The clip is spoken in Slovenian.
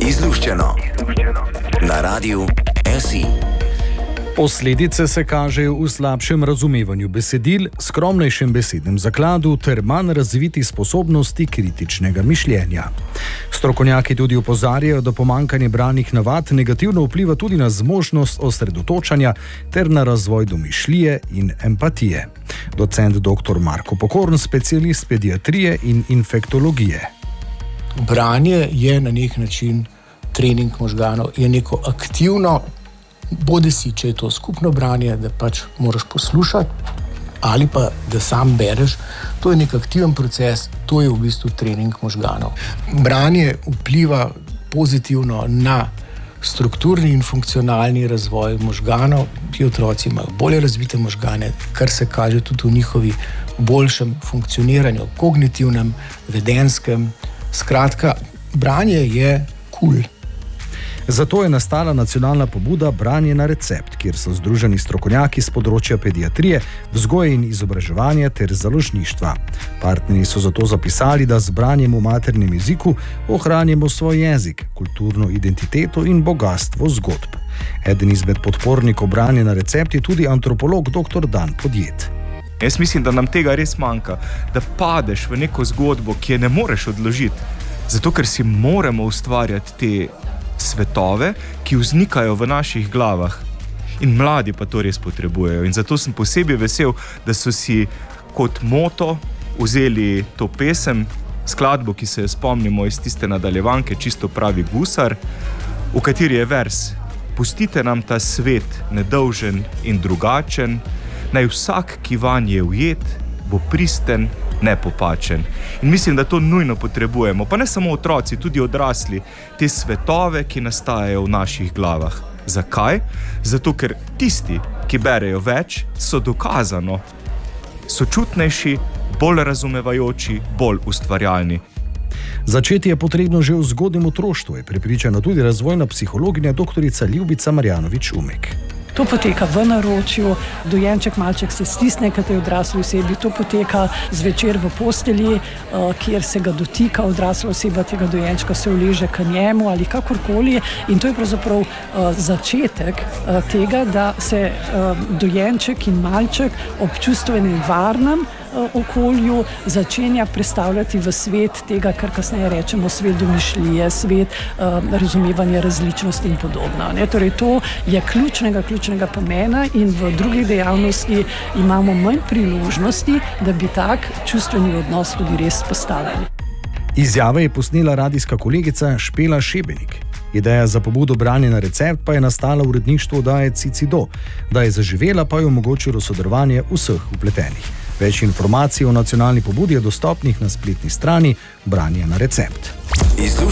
Izluščeno na Radiu SI. Posledice se kažejo v slabšem razumevanju besedil, skromnejšem besednem zakladu ter manj razviti sposobnosti kritičnega mišljenja. Strokovnjaki tudi opozarjajo, da pomanjkanje branih navad negativno vpliva tudi na zmožnost osredotočanja ter na razvoj domišljije in empatije. Docent dr. Marko Pokorn, specialist pediatrije in infektologije. Branje je na nek način trening možganov, je neko aktivno, bodisi, če je to skupno branje, da pač moraš poslušati, ali pa da sam bereš, to je nek aktiven proces, to je v bistvu trening možganov. Branje vpliva pozitivno na strukturni in funkcionalni razvoj možganov. Ti otroci imajo bolje razvite možgane, kar se kaže tudi v njihovi boljšem funkcioniranju, kognitivnem, vedenskem. Skratka, branje je kul. Zato je nastala nacionalna pobuda Branje na recept, kjer so združeni strokovnjaki z področja pediatrije, vzgoje in izobraževanja ter založništva. Partnerji so zato zapisali, da z branjem v maternem jeziku ohranjamo svoj jezik, kulturno identiteto in bogastvo zgodb. Eden izmed podpornikov Branje na recept je tudi antropolog dr. Dan Podjed. Jaz mislim, da nam tega res manjka, da padeš v neko zgodbo, ki je ne moreš odložiti, zato ker si moramo ustvarjati te svetove, ki vznikajo v naših glavah. In mladi pa to res potrebujejo. In zato sem posebej vesel, da so si kot moto vzeli to pesem, skladbo, ki se jo spomnimo iz tiste nadaljevanke Čisto pravi gusar, v kateri je vers: pustite nam ta svet nedolžen in drugačen, naj vsak, ki vanj je ujet, bo pristen, nepopačen. In mislim, da to nujno potrebujemo. Pa ne samo otroci, tudi odrasli. Te svetove, ki nastajajo v naših glavah. Zakaj? Zato, ker tisti, ki berejo več, so dokazano sočutnejši, bolj razumevajoči, bolj ustvarjalni. Začeti je potrebno že v zgodnjem otroštvu, je prepričana tudi razvojna psihologinja dr. Ljubica Marjanović-Umek. To poteka v naročju, dojenček, malček se stisne k tej odrasli osebi, to poteka zvečer v postelji, kjer se ga dotika odrasla oseba, tega dojenčka se uleže k njemu ali kakorkoli. In to je pravzaprav začetek tega, da se dojenček in malček ob čustvenem varnem okolju začenja predstavljati v svet tega, kar kasneje rečemo svet domišljije, svet razumevanja različnosti in podobno. Torej, to je ključnega pomena in v drugih dejavnosti imamo manj priložnosti, da bi tak čustveni odnos tudi res postavili. Izjave je posnela radijska kolegica Špela Šebenik. Ideja za pobudo Branje na recept pa je nastala v uredništvu oddaje Cicido, da je zaživela, pa je omogočilo sodelovanje vseh vpletenih. Več informacij o nacionalni pobudi je dostopnih na spletni strani Branje na recept.